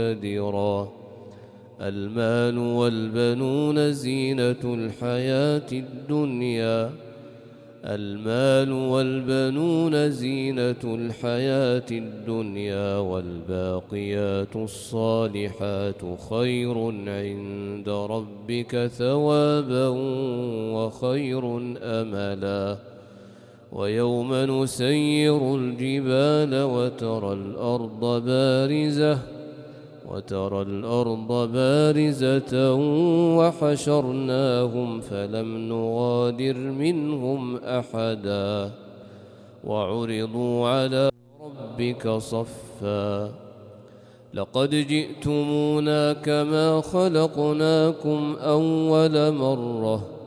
نادرا. المال والبنون زينة الحياة الدنيا. المال والبنون زينة الحياة الدنيا، والباقيات الصالحات خير عند ربك ثوابا وخير أملا. ويوم نسير الجبال وترى الأرض بارزة وحشرناهم فلم نغادر منهم أحدا، وعرضوا على ربك صفا لقد جئتمونا كما خلقناكم أول مرة